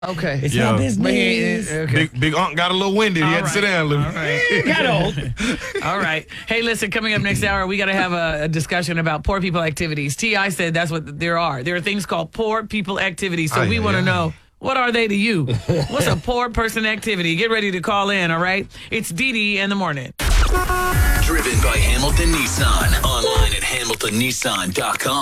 Okay. It's my business. Okay. Big Unc got a little winded. He had to sit down a little. All right. Got old. All right. Hey, listen, coming up next hour, we got to have a discussion about poor people activities. T.I. said that's what there are. There are things called poor people activities. So we want to know, what are they to you? What's a poor person activity? Get ready to call in, all right? It's Dee Dee in the morning. Driven by Hamilton Nissan. Online at hamiltonnissan.com.